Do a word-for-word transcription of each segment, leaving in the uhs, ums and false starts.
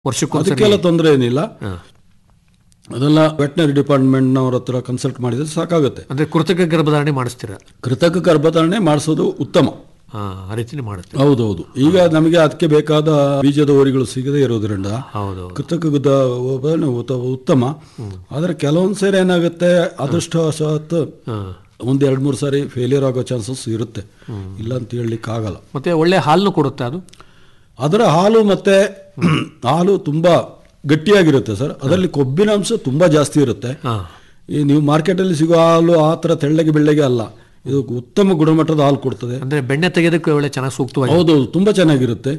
ಅದಕ್ಕೆಲ್ಲ ತೊಂದರೆ ಏನಿಲ್ಲ. ಅದೆಲ್ಲ ವೆಟನರಿ ಡಿಪಾರ್ಟ್ಮೆಂಟ್ನವ್ರ ಹತ್ರ ಕನ್ಸಲ್ಟ್ ಮಾಡಿದ್ರೆ ಸಾಕಾಗುತ್ತೆ. ಅಂದ್ರೆ ಕೃತಕ ಗರ್ಭಧಾರಣೆ ಮಾಡಿಸ್ತೀರಾ? ಕೃತಕ ಗರ್ಭಧಾರಣೆ ಮಾಡಿಸೋದು ಉತ್ತಮ. ಆ ರೀತಿ ಮಾಡುತ್ತೆ. ಹೌದೌದು. ಈಗ ನಮಗೆ ಅದಕ್ಕೆ ಬೇಕಾದ ಬೀಜದ ಹೋರಿಗಳು ಸಿಗದೇ ಇರೋದ್ರಿಂದ ಕೃತಕ ಗರ್ಭಧಾರಣೆ ಉತ್ತಮ. ಆದ್ರೆ ಕೆಲವೊಂದು ಸೇರಿ ಏನಾಗುತ್ತೆ, ಅದೃಷ್ಟವಶಾತ್ ಒಂದ್ ಎರಡ್ ಮೂರು ಸಾರಿ ಫೇಲಿಯರ್ ಆಗೋ ಚಾನ್ಸಸ್ ಇರುತ್ತೆ, ಇಲ್ಲ ಅಂತ ಹೇಳಲಿಕ್ಕೆ ಆಗಲ್ಲ. ಮತ್ತೆ ಒಳ್ಳೆ ಹಾಲು ಕೊಡುತ್ತೆ ಅದು. ಅದರ ಹಾಲು ಮತ್ತೆ ಹಾಲು ತುಂಬಾ ಗಟ್ಟಿಯಾಗಿರುತ್ತೆ ಸರ್. ಅದರಲ್ಲಿ ಕೊಬ್ಬಿನ ಅಂಶ ತುಂಬಾ ಜಾಸ್ತಿ ಇರುತ್ತೆ. ಈ ನೀವು ಮಾರ್ಕೆಟಲ್ಲಿ ಸಿಗೋ ಹಾಲು ಆ ಥರ ತೆಳ್ಳಗೆ ಬೆಳ್ಳಗೆ ಅಲ್ಲ, ಇದು ಉತ್ತಮ ಗುಣಮಟ್ಟದ ಹಾಲು ಕೊಡ್ತದೆ. ಅಂದ್ರೆ ಬೆಣ್ಣೆ ತೆಗೆಯೋದಕ್ಕೆ ಒಳ್ಳೆ ಚೆನ್ನಾಗಿ ಸೂಕ್ತವಾಗಿ. ಹೌದೌದು, ತುಂಬಾ ಚೆನ್ನಾಗಿರುತ್ತೆ.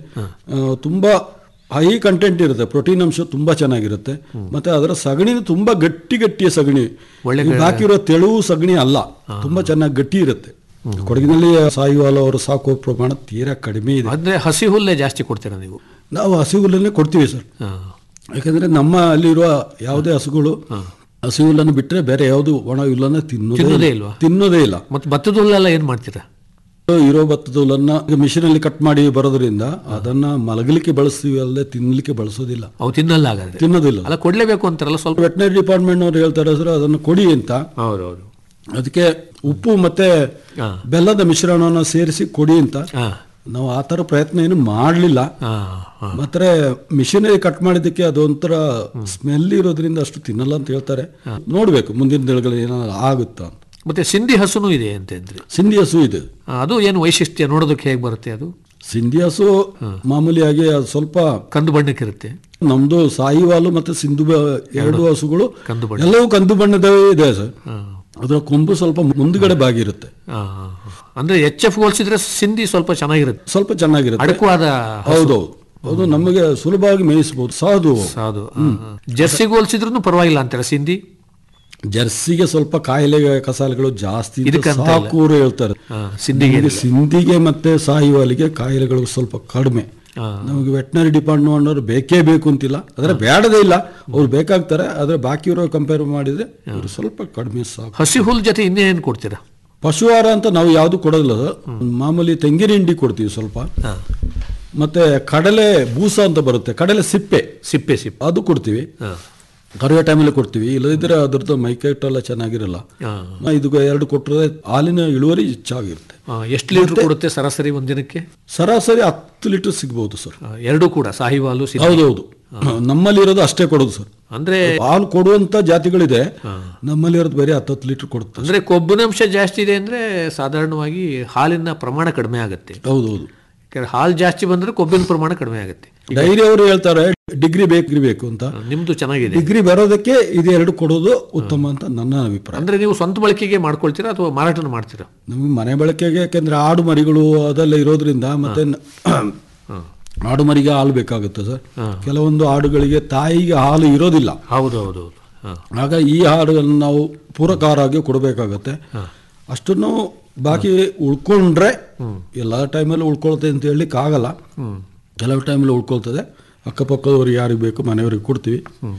ತುಂಬಾ ಹೈ ಕಂಟೆಂಟ್ ಇರುತ್ತೆ, ಪ್ರೋಟೀನ್ ಅಂಶ ತುಂಬಾ ಚೆನ್ನಾಗಿರುತ್ತೆ. ಮತ್ತೆ ಅದರ ಸಗಣಿ ತುಂಬಾ ಗಟ್ಟಿ ಗಟ್ಟಿಯ ಸಗಣಿ, ಬಾಕಿರೋ ತೆಳುವು ಸಗಣಿ ಅಲ್ಲ, ತುಂಬಾ ಚೆನ್ನಾಗಿ ಗಟ್ಟಿ ಇರುತ್ತೆ. ಕೊಡಗಿನಲ್ಲಿ ಸಾಯಿವಾಲ ಅವರು ಸಾಕುವ ಪ್ರಮಾಣ ತೀರಾ ಕಡಿಮೆ ಇದೆ. ಅಂದ್ರೆ ಹಸಿ ಹುಲ್ಲೇ ಜಾಸ್ತಿ ಕೊಡ್ತೀರಾ ನೀವು? ನಾವು ಹಸಿ ಹುಲ್ಲನ್ನೇ ಕೊಡ್ತೀವಿ ಸರ್. ಯಾಕಂದ್ರೆ ನಮ್ಮ ಅಲ್ಲಿರುವ ಯಾವುದೇ ಹಸುಗಳು ಹಸಿ ಹುಲ್ಲನ್ನು ಬಿಟ್ಟರೆ ಬೇರೆ ಯಾವುದು ಒಣ ಹುಲ್ಲನ್ನ ತಿನ್ನೋದೇ ಇಲ್ವಾ? ತಿನ್ನೋದೇ ಇಲ್ಲ. ಮತ್ತೆ ಭತ್ತದ ಹುಲ್ಲೆಲ್ಲ ಏನ್ ಮಾಡ್ತೀರಾ? ಇರೋ ಭತ್ತದ ಹುಲ್ಲನ್ನ ಮಿಷಿನ್ ಅಲ್ಲಿ ಕಟ್ ಮಾಡಿ ಬರೋದ್ರಿಂದ ಅದನ್ನ ಮಲಗಲಿಕ್ಕೆ ಬಳಸ್ತೀವಿ, ಅಲ್ಲದೆ ತಿನ್ನಲಿಕ್ಕೆ ಬಳಸೋದಿಲ್ಲ. ಅವು ತಿನ್ನಲ್ಲ, ತಿನ್ನೋದಿಲ್ಲ. ಅಲ್ಲ ಕೊಡ್ಲೇಬೇಕು ಅಂತಾರಲ್ಲ ಸ್ವಲ್ಪ. ವೆಟನರಿ ಡಿಪಾರ್ಟ್ಮೆಂಟ್ ಅವ್ರು ಹೇಳ್ತಾರೆ ಸರ್ ಅದನ್ನು ಕೊಡಿ ಅಂತ. ಹೌದೌದು. ಅದಕ್ಕೆ ಉಪ್ಪು ಮತ್ತೆ ಬೆಲ್ಲದ ಮಿಶ್ರಣವನ್ನು ಸೇರಿಸಿ ಕೊಡಿ ಅಂತ. ನಾವು ಆ ಥರ ಪ್ರಯತ್ನ ಏನು ಮಾಡಲಿಲ್ಲ. ಮತ್ತೆ ಮಿಷಿನರಿ ಕಟ್ ಮಾಡಿದ್ದಕ್ಕೆ ಅದೊಂಥರ ಸ್ಮೆಲ್ ಇರೋದ್ರಿಂದ ಅಷ್ಟು ತಿನ್ನಲ್ಲ ಅಂತ ಹೇಳ್ತಾರೆ. ನೋಡ್ಬೇಕು ಮುಂದಿನ ದಿನಗಳು ಏನಾದ್ರು ಆಗುತ್ತಾ ಅಂತ. ಮತ್ತೆ ಸಿಂಧಿ ಹಸುನು ಇದೆ ಅಂತ ಇದ್ರೆ? ಸಿಂಧಿ ಹಸು ಇದೆ. ಅದು ಏನು ವೈಶಿಷ್ಟ್ಯ, ನೋಡೋದಕ್ಕೆ ಹೇಗೆ ಬರುತ್ತೆ ಅದು? ಸಿಂಧಿ ಹಸು ಮಾಮೂಲಿಯಾಗಿ ಅದು ಸ್ವಲ್ಪ ಕಂದು ಬಣ್ಣಕ್ಕೆ ಇರುತ್ತೆ. ನಮ್ದು ಸಾಯಿವಾಲು ಮತ್ತೆ ಸಿಂಧು ಎರಡು ಹಸುಗಳು ಎಲ್ಲವೂ ಕಂದು ಬಣ್ಣದವೇ ಇದೆ ಸರ್. ಅದರ ಕೊಂಬು ಸ್ವಲ್ಪ ಮುಂದುಗಡೆ ಬಾಗಿರುತ್ತೆ. ಅಂದ್ರೆ ಎಚ್ ಎಫ್ ಹೋಲಿಸಿದ್ರೆ ಸಿಂಧಿ ಸ್ವಲ್ಪ ಚೆನ್ನಾಗಿರುತ್ತೆ. ಸ್ವಲ್ಪ ಚೆನ್ನಾಗಿರುತ್ತೆ, ಅಡಕವಾದ. ಹೌದೌದು, ಅದು ನಮಗೆ ಸುಲಭವಾಗಿ ಮೇಯಿಸಬಹುದು. ಸಾಧು ಸಾಧು. ಜರ್ಸಿಗೆ ಹೋಲಿಸಿದ್ರು ಪರವಾಗಿಲ್ಲ ಅಂತಾರೆ ಸಿಂಧಿ. ಜರ್ಸಿಗೆ ಸ್ವಲ್ಪ ಕಾಯಿಲೆ ಕಸಾಲೆಗಳು ಜಾಸ್ತಿ ಸಾಕೂರು ಹೇಳ್ತಾರೆ. ಸಿಂಧಿಗೆ ಸಿಂಧಿಗೆ ಮತ್ತೆ ಸಾಯಿವಾಲಿಗೆ ಕಾಯಿಲೆಗಳು ಸ್ವಲ್ಪ ಕಡಿಮೆ. ನಮಗೆ ವೆಟನರಿ ಡಿಪಾರ್ಟ್ಮೆಂಟ್ ಅವರು ಬೇಕೇ ಬೇಕು ಅಂತಿಲ್ಲ, ಆದರೆ ಬೇಡದೇ ಇಲ್ಲ, ಅವ್ರು ಬೇಕಾಗ್ತಾರೆ. ಆದರೆ ಬಾಕಿ ಇರೋ ಕಂಪೇರ್ ಮಾಡಿದ್ರೆ ಅವರು ಸ್ವಲ್ಪ ಕಡಿಮೆ ಸಾಕು. ಹಸಿ ಹುಲ್ ಜೊತೆ ಇನ್ನೇನು ಕೊಡ್ತೀರಾ? ಪಶುಹಾರ ಅಂತ ನಾವು ಯಾವುದು ಕೊಡೋದಿಲ್ಲ. ಮಾಮೂಲಿ ತೆಂಗಿನ ಹಿಂಡಿ ಕೊಡ್ತೀವಿ ಸ್ವಲ್ಪ, ಮತ್ತೆ ಕಡಲೆ ಬೂಸ ಅಂತ ಬರುತ್ತೆ, ಕಡಲೆ ಸಿಪ್ಪೆ ಸಿಪ್ಪೆ ಸಿಪ್ಪೆ ಅದು ಕೊಡ್ತೀವಿ. ಕರುವೆ ಟೈಮಲ್ಲಿ ಕೊಡ್ತೀವಿ, ಇಲ್ಲದಿದ್ರೆ ಅದ್ರದ್ದು ಮೈಕೈಟ್ ಎಲ್ಲ ಚೆನ್ನಾಗಿರಲ್ಲ. ಇದು ಎರಡು ಕೊಟ್ಟರೆ ಹಾಲಿನ ಇಳುವರಿ ಹೆಚ್ಚಾಗಿರುತ್ತೆ. ಎಷ್ಟು ಲೀಟರ್ ಕೊಡುತ್ತೆ ಸರಾಸರಿ ಒಂದಿನಕ್ಕೆ? ಸರಾಸರಿ ಹತ್ತು ಲೀಟರ್ ಸಿಗ್ಬಹುದು ಸರ್. ಎರಡು ಕೂಡ ಸಾಹಿವಾಲು? ಹೌದೌದು, ನಮ್ಮಲ್ಲಿ ಇರೋದು ಅಷ್ಟೇ ಕೊಡೋದು ಸರ್. ಅಂದ್ರೆ ಹಾಲು ಕೊಡುವಂತ ಜಾತಿಗಳಿದೆ, ನಮ್ಮಲ್ಲಿ ಇರೋದು ಬೇರೆ ಹತ್ತು ಲೀಟರ್ ಕೊಡುತ್ತೆ. ಅಂದ್ರೆ ಕೊಬ್ಬಿನಾಂಶ ಜಾಸ್ತಿ ಇದೆ ಅಂದ್ರೆ ಸಾಧಾರಣವಾಗಿ ಹಾಲಿನ ಪ್ರಮಾಣ ಕಡಿಮೆ ಆಗುತ್ತೆ. ಹೌದೌದು, ಹಾಲು ಜಾಸ್ತಿ ಬಂದ್ರೆ ಕೊಬ್ಬಿನ ಪ್ರಮಾಣ ಕಡಿಮೆ ಆಗುತ್ತೆ. ಡೈರಿ ಅವರು ಹೇಳ್ತಾರೆ ಡಿಗ್ರಿ ಬೇಕು ಬೇಕು ಅಂತ. ನಿಮ್ದು ಚೆನ್ನಾಗಿದೆ. ಡಿಗ್ರಿ ಬರೋದಕ್ಕೆ ಇದೆರಡು ಕೊಡೋದು ಉತ್ತಮ ಅಂತ ನನ್ನ ಅಭಿಪ್ರಾಯ. ಅಂದ್ರೆ ನೀವು ಸ್ವಂತ ಬಳಕೆಗೆ ಮಾಡ್ಕೊಳ್ತೀರಾ ಅಥವಾ ಮಾರಾಟ ಮಾಡ್ತೀರಾ? ನಮಗೆ ಮನೆ ಬಳಕೆಗೆ, ಯಾಕೆಂದ್ರೆ ಆಡು ಮರಿಗಳು ಅದೆಲ್ಲ ಇರೋದ್ರಿಂದ, ಮತ್ತೆ ಆಡು ಮರಿಗೆ ಹಾಲು ಬೇಕಾಗುತ್ತೆ ಸರ್. ಕೆಲವೊಂದು ಆಡುಗಳಿಗೆ ತಾಯಿಗೆ ಹಾಲು ಇರೋದಿಲ್ಲ. ಹೌದೌದು. ಆಗ ಈ ಹಾಡುಗಳನ್ನು ನಾವು ಪೂರಕವಾಗಿ ಕೊಡಬೇಕಾಗತ್ತೆ. ಅಷ್ಟನ್ನು ಬಾಕಿ ಉಳ್ಕೊಂಡ್ರೆ ಎಲ್ಲ ಟೈಮಲ್ಲಿ ಉಳ್ಕೊಳ್ತದೆ ಅಂತ ಹೇಳಲಿಕ್ಕೆ ಆಗಲ್ಲ. ಕೆಲವು ಟೈಮಲ್ಲಿ ಉಳ್ಕೊಳ್ತದೆ. ಅಕ್ಕಪಕ್ಕದವ್ರಿಗೆ ಯಾರಿಗೆ ಬೇಕು ಮನೆಯವ್ರಿಗೆ ಕೊಡ್ತೀವಿ,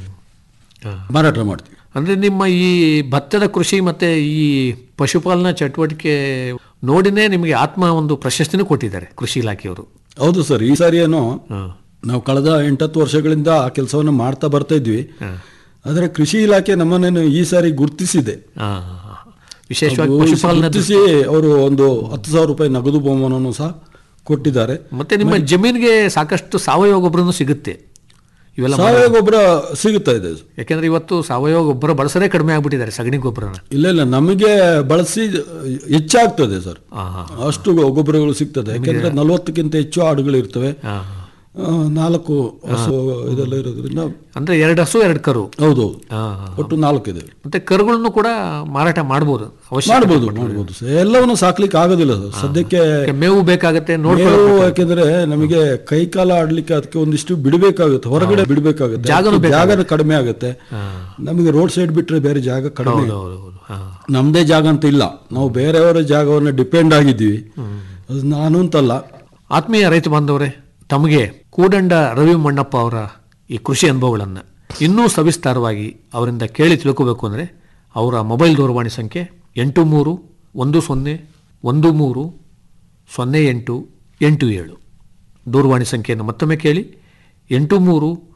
ಮಾರಾಟ ಮಾಡ್ತೀವಿ. ಅಂದರೆ ನಿಮ್ಮ ಈ ಭತ್ತದ ಕೃಷಿ ಮತ್ತು ಈ ಪಶುಪಾಲನಾ ಚಟುವಟಿಕೆ ನೋಡಿನೇ ನಿಮಗೆ ಆತ್ಮ ಒಂದು ಪ್ರಶಸ್ತಿನೂ ಕೊಟ್ಟಿದ್ದಾರೆ ಕೃಷಿ ಇಲಾಖೆಯವರು. ಹೌದು ಸರ್, ಈ ಸಾರಿ ಏನೋ ನಾವು ಕಳೆದ ಎಂಟತ್ತು ವರ್ಷಗಳಿಂದ ಆ ಕೆಲಸವನ್ನು ಮಾಡ್ತಾ ಬರ್ತಾ ಇದ್ವಿ. ಆದರೆ ಕೃಷಿ ಇಲಾಖೆ ನಮ್ಮನ್ನೇನು ಈ ಸಾರಿ ಗುರುತಿಸಿದೆ. ವಿಶೇಷವಾಗಿ ಗುರುತಿಸಿ ಅವರು ಒಂದು ಹತ್ತು ಸಾವಿರ ರೂಪಾಯಿ ನಗದು ಬಹುಮಾನವನ್ನು ಸಹ ಕೊಟ್ಟಿದ್ದಾರೆ. ಮತ್ತೆ ನಿಮ್ಮ ಜಮೀನಿಗೆ ಸಾಕಷ್ಟು ಸಾವಯವ ಗೊಬ್ಬರನೂ ಸಿಗುತ್ತೆ. ಇವೆಲ್ಲ ಸಾವಯವ ಗೊಬ್ಬರ ಸಿಗುತ್ತಾ ಇದೆ, ಯಾಕೆಂದ್ರೆ ಇವತ್ತು ಸಾವಯವ ಗೊಬ್ಬರ ಬಳಸೋದೇ ಕಡಿಮೆ ಆಗ್ಬಿಟ್ಟಿದ್ದಾರೆ, ಸಗಣಿ ಗೊಬ್ಬರನ. ಇಲ್ಲ ಇಲ್ಲ, ನಮಗೆ ಬಳಸಿ ಹೆಚ್ಚಾಗ್ತದೆ ಸರ್, ಅಷ್ಟು ಗೊಬ್ಬರಗಳು ಸಿಗ್ತದೆ. ಯಾಕೆಂದ್ರೆ ನಲವತ್ತಕ್ಕಿಂತ ಹೆಚ್ಚು ಆಡುಗಳು ಇರ್ತವೆ, ನಾಲ್ಕು ಹಸು ಇದೆಲ್ಲ ಇರೋದ್ರಿಂದ. ಅಂದ್ರೆ ಎರಡು ಹಸು ಎರಡು ಕರು. ಹೌದು, ಒಟ್ಟು ನಾಲ್ಕು ಇದೆ. ಮತ್ತೆ ಕರುಗಳನ್ನು ಕೂಡ ಮಾರಾಟ ಮಾಡಬಹುದು, ಮಾಡಬಹುದು ಮಾಡಬಹುದು ಎಲ್ಲವನ್ನು ಸಾಕ್ಲಿಕ್ಕೆ ಆಗೋದಿಲ್ಲ ಸರ್ ಸದ್ಯಕ್ಕೆ. ಮೇವು ಬೇಕಾಗುತ್ತೆ, ಮೇವು. ಯಾಕೆಂದ್ರೆ ನಮಗೆ ಕೈ ಕಾಲ ಆಡ್ಲಿಕ್ಕೆ ಅದಕ್ಕೆ ಒಂದಿಷ್ಟು ಬಿಡಬೇಕಾಗುತ್ತೆ, ಹೊರಗಡೆ ಬಿಡಬೇಕಾಗುತ್ತೆ, ಜಾಗ ಕಡಿಮೆ ಆಗುತ್ತೆ. ನಮಗೆ ರೋಡ್ ಸೈಡ್ ಬಿಟ್ರೆ ಬೇರೆ ಜಾಗ ಕಡಿಮೆ, ನಮ್ದೇ ಜಾಗ ಅಂತ ಇಲ್ಲ, ನಾವು ಬೇರೆಯವರ ಜಾಗವನ್ನು ಡಿಪೆಂಡ್ ಆಗಿದ್ದೀವಿ. ಅದು ನಾನು ಅಂತಲ್ಲ. ಆತ್ಮೀಯ ರೈತ ಬಾಂಧವರೇ, ತಮಗೆ ಕೂಡಂಡ ರವಿ ಮಣ್ಣಪ್ಪ ಅವರ ಈ ಕೃಷಿ ಅನುಭವಗಳನ್ನು ಇನ್ನೂ ಸವಿಸ್ತಾರವಾಗಿ ಅವರಿಂದ ಕೇಳಿ ತಿಳ್ಕೋಬೇಕು ಅಂದರೆ ಅವರ ಮೊಬೈಲ್ ದೂರವಾಣಿ ಸಂಖ್ಯೆ ಎಂಟು ಮೂರು ಒಂದು ಸೊನ್ನೆ ಒಂದು ಮೂರು ಸೊನ್ನೆ ಎಂಟು ಎಂಟು ಏಳು. ದೂರವಾಣಿ ಸಂಖ್ಯೆಯನ್ನು ಮತ್ತೊಮ್ಮೆ ಕೇಳಿ, ಎಂಟು ಮೂರು